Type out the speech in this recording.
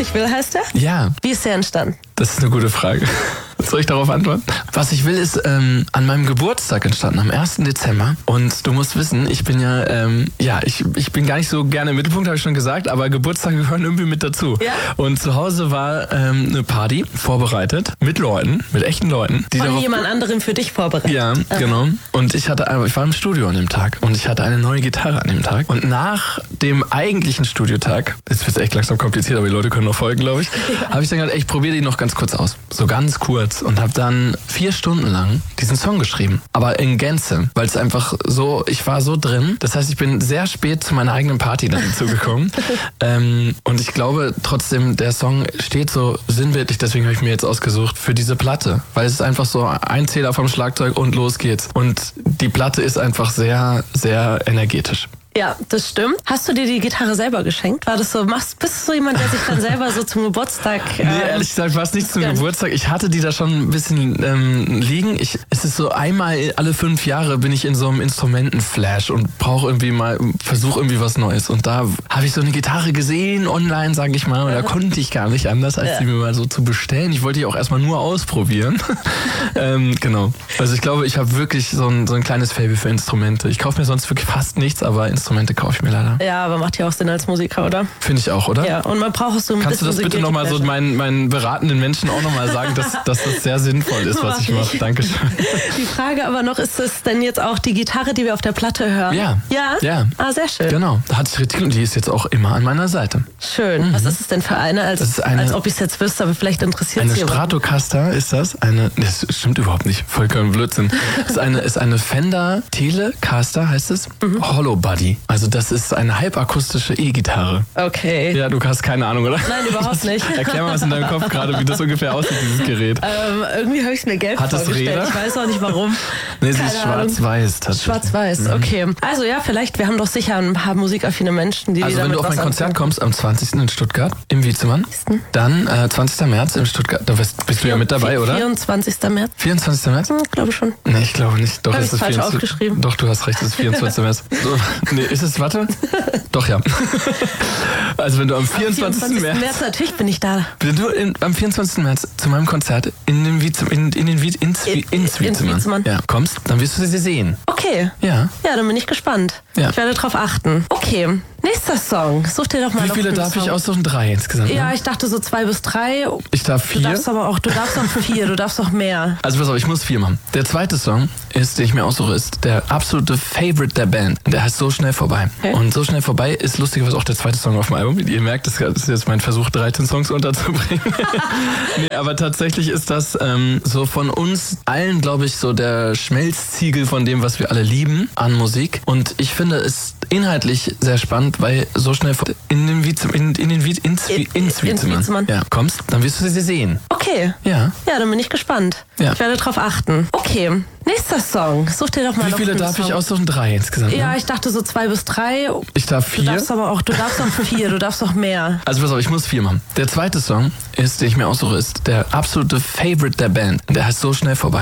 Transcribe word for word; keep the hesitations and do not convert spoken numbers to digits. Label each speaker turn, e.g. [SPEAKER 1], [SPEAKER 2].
[SPEAKER 1] ich will, heißt der?
[SPEAKER 2] Ja.
[SPEAKER 1] Wie ist der entstanden?
[SPEAKER 2] Das ist eine gute Frage. Soll ich darauf antworten? Was ich will, ist ähm, an meinem Geburtstag entstanden, am ersten Dezember. Und du musst wissen, ich bin ja, ähm, ja, ich, ich bin gar nicht so gerne im Mittelpunkt, habe ich schon gesagt, aber Geburtstage gehören irgendwie mit dazu.
[SPEAKER 1] Ja?
[SPEAKER 2] Und zu Hause war ähm, eine Party vorbereitet mit Leuten, mit echten Leuten. Die
[SPEAKER 1] Von
[SPEAKER 2] darauf,
[SPEAKER 1] jemand anderem für dich vorbereitet.
[SPEAKER 2] ja,
[SPEAKER 1] Aha.
[SPEAKER 2] genau. Und ich hatte, ich war im Studio an dem Tag und ich hatte eine neue Gitarre an dem Tag. Und nach dem eigentlichen Studiotag, jetzt wird es echt langsam kompliziert, aber die Leute können noch folgen, glaube ich, ja. habe ich dann gedacht, ey, ich probiere die noch ganz kurz aus. So ganz kurz. Und habe dann vier Stunden lang diesen Song geschrieben. Aber in Gänze, weil es einfach so, ich war so drin. Das heißt, ich bin sehr spät zu meiner eigenen Party dann hinzugekommen. ähm, und ich glaube trotzdem, der Song steht so sinnbildlich, deswegen habe ich mir jetzt ausgesucht, für diese Platte. Weil es ist einfach so ein Zähler vom Schlagzeug und los geht's. Und die Platte ist einfach sehr, sehr energetisch.
[SPEAKER 1] Ja, das stimmt. Hast du dir die Gitarre selber geschenkt? War das so, machst, bist du so jemand, der sich dann selber so zum Geburtstag... Ähm,
[SPEAKER 2] nee, ehrlich gesagt war es nicht zum Geburtstag. Ich hatte die da schon ein bisschen ähm, liegen. Ich, es ist so einmal alle fünf Jahre bin ich in so einem Instrumentenflash und brauche irgendwie mal, versuche irgendwie was Neues. Und da habe ich so eine Gitarre gesehen online, sage ich mal. Und da konnte ich gar nicht anders, als die mir mal so zu bestellen. Ich wollte die auch erstmal nur ausprobieren. ähm, genau. Also ich glaube, ich habe wirklich so ein, so ein kleines Faible für Instrumente. Ich kaufe mir sonst wirklich fast nichts, aber Instrumente kaufe ich mir leider.
[SPEAKER 1] Ja, aber macht ja auch Sinn als Musiker, oder?
[SPEAKER 2] Finde ich auch, oder?
[SPEAKER 1] Ja, und man braucht es so ein
[SPEAKER 2] Kannst
[SPEAKER 1] bisschen...
[SPEAKER 2] Kannst du das bitte nochmal so meinen, meinen beratenden Menschen auch nochmal sagen, dass, dass das sehr sinnvoll ist, was ich mache? Dankeschön.
[SPEAKER 1] Die Frage aber noch, ist es denn jetzt auch die Gitarre, die wir auf der Platte hören?
[SPEAKER 2] Ja.
[SPEAKER 1] Ja?
[SPEAKER 2] Ja.
[SPEAKER 1] Ah, sehr schön.
[SPEAKER 2] Genau, da hatte ich richtig und die ist jetzt auch immer an meiner Seite.
[SPEAKER 1] Schön. Mhm. Was ist es denn für eine? Als,
[SPEAKER 2] das ist eine,
[SPEAKER 1] als ob ich es jetzt wüsste, aber vielleicht interessiert es
[SPEAKER 2] Eine Stratocaster ist das. Eine, das stimmt überhaupt nicht, vollkommen Blödsinn. Das ist eine, ist eine Fender Telecaster, heißt es. Mhm. Hollow Body. Also das ist eine halbakustische E-Gitarre.
[SPEAKER 1] Okay.
[SPEAKER 2] Ja, du hast keine Ahnung, oder?
[SPEAKER 1] Nein, überhaupt nicht.
[SPEAKER 2] Erklär mal was in deinem Kopf gerade, wie das ungefähr aussieht, dieses Gerät.
[SPEAKER 1] Ähm, irgendwie habe ich es mir gelb
[SPEAKER 2] Hat das
[SPEAKER 1] vorgestellt.
[SPEAKER 2] Räder?
[SPEAKER 1] Ich weiß auch nicht warum.
[SPEAKER 2] Nee, sie ist schwarz-weiß tatsächlich.
[SPEAKER 1] Schwarz-weiß, mhm. Okay. Also ja, vielleicht, wir haben doch sicher ein paar musikaffine Menschen, die
[SPEAKER 2] Also
[SPEAKER 1] die
[SPEAKER 2] wenn du auf mein Konzert anfangen. kommst am zwanzigsten in Stuttgart, im Wiezemann, dann äh, zwanzigsten März in Stuttgart, da bist, bist du ja mit dabei, oder?
[SPEAKER 1] vierundzwanzigsten März.
[SPEAKER 2] vierundzwanzigsten März?
[SPEAKER 1] Hm, glaube schon.
[SPEAKER 2] Nee, ich glaube nicht. Doch,
[SPEAKER 1] Hab
[SPEAKER 2] ist es
[SPEAKER 1] falsch
[SPEAKER 2] vierundzwanzigsten
[SPEAKER 1] aufgeschrieben.
[SPEAKER 2] Doch, du hast recht, es ist vierundzwanzigsten März. So, nee, ist es, warte? Doch, ja. Also wenn du am vierundzwanzigsten März...
[SPEAKER 1] März, natürlich bin ich da.
[SPEAKER 2] Wenn du in, am vierundzwanzigsten März zu meinem Konzert in den Wieze, in, in den Wieze, ins, in, ins Wiezemann ja, kommst, dann wirst du sie sehen.
[SPEAKER 1] Okay.
[SPEAKER 2] Ja.
[SPEAKER 1] Ja, dann bin ich gespannt. Ja. Ich werde drauf achten. Okay. Nächster Song. Such dir doch mal
[SPEAKER 2] Wie
[SPEAKER 1] noch
[SPEAKER 2] viele
[SPEAKER 1] einen
[SPEAKER 2] darf
[SPEAKER 1] Song.
[SPEAKER 2] ich aussuchen? Drei insgesamt.
[SPEAKER 1] Ja,
[SPEAKER 2] ne?
[SPEAKER 1] ich dachte so zwei bis drei.
[SPEAKER 2] Ich darf vier.
[SPEAKER 1] Du darfst aber auch, du darfst auch vier, du darfst auch mehr.
[SPEAKER 2] Also pass auf, ich muss vier machen. Der zweite Song ist, den ich mir aussuche, ist der absolute Favorite der Band. Der heißt So schnell vorbei. Okay. Und So schnell vorbei ist lustigerweise auch der zweite Song auf dem Album. Ihr merkt, das ist jetzt mein Versuch, dreizehn Songs unterzubringen. Nee, aber tatsächlich ist das ähm, so von uns allen, glaube ich, so der Schmelztiegel von dem, was wir alle lieben an Musik. Und ich finde es inhaltlich sehr spannend, weil so schnell in den Wiez, in, in den Wiez, ins, in, ins Wiezemann ja, kommst, dann wirst du sie sehen.
[SPEAKER 1] Okay.
[SPEAKER 2] Ja.
[SPEAKER 1] Ja, dann bin ich gespannt. Ja. Ich werde drauf achten. Okay. Nächster Song. Such dir doch mal
[SPEAKER 2] Wie viele darf
[SPEAKER 1] Song.
[SPEAKER 2] ich aussuchen? Drei insgesamt.
[SPEAKER 1] Ja,
[SPEAKER 2] ne?
[SPEAKER 1] ich dachte so zwei bis drei.
[SPEAKER 2] Ich darf vier.
[SPEAKER 1] Du darfst aber auch, du darfst auch vier, du darfst auch mehr.
[SPEAKER 2] Also pass auf, ich muss vier machen. Der zweite Song ist, den ich mir aussuche, ist der absolute Favorite der Band. Der heißt So schnell vorbei.